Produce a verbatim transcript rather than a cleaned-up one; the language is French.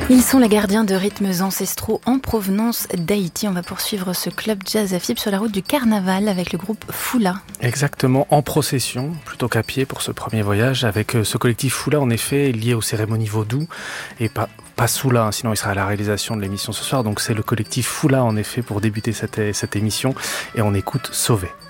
Ils sont les gardiens de rythmes ancestraux en provenance d'Haïti. On va poursuivre ce club jazz à Fibre sur la route du Carnaval avec le groupe Foula. Exactement, en procession, plutôt qu'à pied pour ce premier voyage, avec ce collectif Foula en effet lié aux cérémonies vaudou et pas pas Soula, hein, sinon il sera à la réalisation de l'émission ce soir. Donc c'est le collectif Foula en effet pour débuter cette, cette émission et on écoute Sauvé.